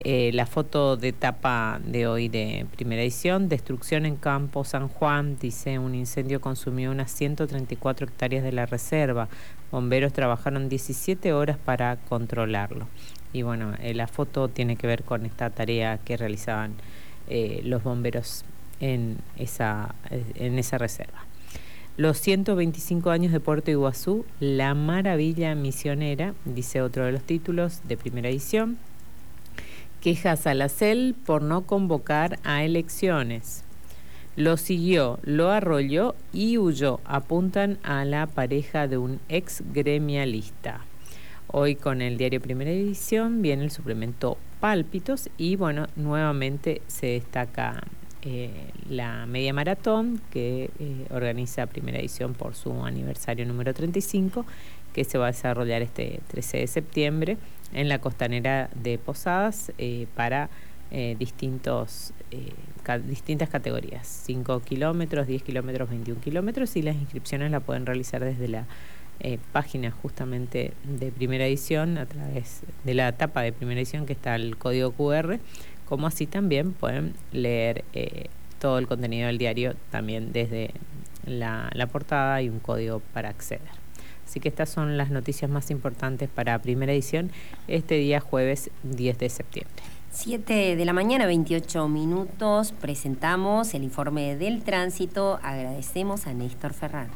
La foto de tapa de hoy de Primera Edición: destrucción en Campo San Juan. Dice: un incendio consumió unas 134 hectáreas de la reserva. Bomberos trabajaron 17 horas para controlarlo. Y bueno, la foto tiene que ver con esta tarea que realizaban los bomberos en esa reserva. Los 125 años de Puerto Iguazú, la maravilla misionera, dice otro de los títulos de Primera Edición. Quejas a la CEL por no convocar a elecciones. Lo siguió, lo arrolló y huyó. Apuntan a la pareja de un ex gremialista. Hoy con el diario Primera Edición viene el suplemento Pálpitos y bueno, nuevamente se destaca la media maratón que organiza Primera Edición por su aniversario número 35, que se va a desarrollar este 13 de septiembre en la costanera de Posadas para distintas categorías: 5 kilómetros, 10 kilómetros, 21 kilómetros, y las inscripciones la pueden realizar desde la página justamente de Primera Edición, a través de la tapa de Primera Edición, que está el código QR, como así también pueden leer todo el contenido del diario también desde la portada y un código para acceder. Así que estas son las noticias más importantes para Primera Edición este día jueves 10 de septiembre. 7 de la mañana, 28 minutos, presentamos el informe del tránsito. Agradecemos a Néstor Ferraro.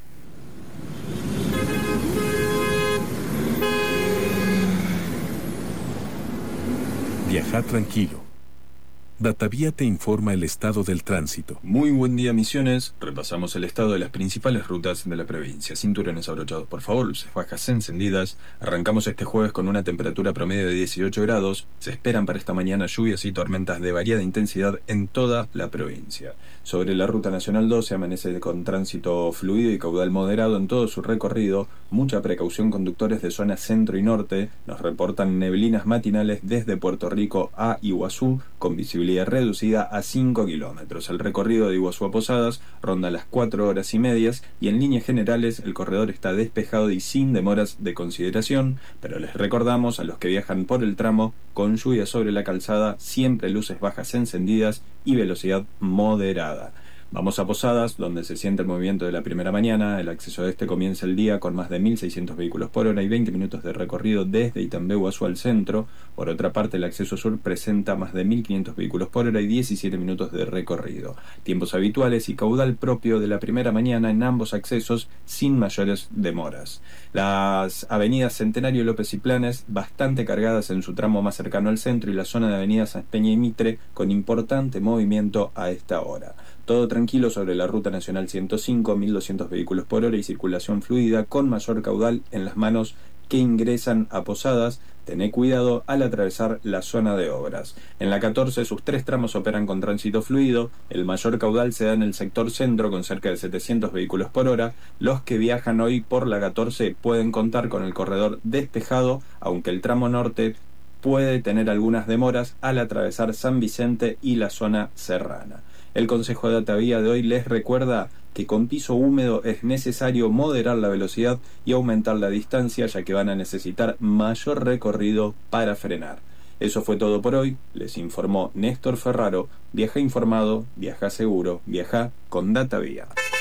Viaja tranquilo. Datavía te informa el estado del tránsito. Muy buen día, Misiones. Repasamos el estado de las principales rutas de la provincia. Cinturones abrochados, por favor, luces bajas encendidas. Arrancamos este jueves con una temperatura promedio de 18 grados. Se esperan para esta mañana lluvias y tormentas de variada intensidad en toda la provincia. Sobre la Ruta Nacional 12 amanece con tránsito fluido y caudal moderado en todo su recorrido. Mucha precaución, conductores de zona centro y norte. Nos reportan neblinas matinales desde Puerto Rico a Iguazú, con visibilidad reducida a 5 kilómetros. El recorrido de Iguazú a Posadas ronda las 4 horas y medias y en líneas generales el corredor está despejado y sin demoras de consideración, pero les recordamos a los que viajan por el tramo: con lluvia sobre la calzada, siempre luces bajas encendidas y velocidad moderada. Vamos a Posadas, donde se siente el movimiento de la primera mañana. El acceso a este comienza el día con más de 1.600 vehículos por hora y 20 minutos de recorrido desde Itambé-Iguazú al centro. Por otra parte, el acceso sur presenta más de 1.500 vehículos por hora y 17 minutos de recorrido. Tiempos habituales y caudal propio de la primera mañana en ambos accesos, sin mayores demoras. Las avenidas Centenario, López y Planes, bastante cargadas en su tramo más cercano al centro, y la zona de avenidas San Peña y Mitre, con importante movimiento a esta hora. Todo tranquilo sobre la Ruta Nacional 105, 1.200 vehículos por hora y circulación fluida, con mayor caudal en las manos que ingresan a Posadas. Tené cuidado al atravesar la zona de obras. En la 14 sus 3 tramos operan con tránsito fluido. El mayor caudal se da en el sector centro, con cerca de 700 vehículos por hora. Los que viajan hoy por la 14 pueden contar con el corredor despejado, aunque el tramo norte puede tener algunas demoras al atravesar San Vicente y la zona serrana. El Consejo de Datavía de hoy les recuerda que con piso húmedo es necesario moderar la velocidad y aumentar la distancia, ya que van a necesitar mayor recorrido para frenar. Eso fue todo por hoy. Les informó Néstor Ferraro. Viaja informado, viaja seguro, viaja con Datavía.